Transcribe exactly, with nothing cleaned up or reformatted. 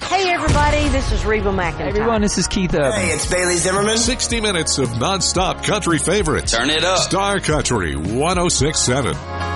Hey, everybody, this is Reba McEntire. Hey, everyone, this is Keith Urban. Hey, it's Bailey Zimmerman. sixty minutes of nonstop country favorites. Turn it up. Star Country one oh six point seven.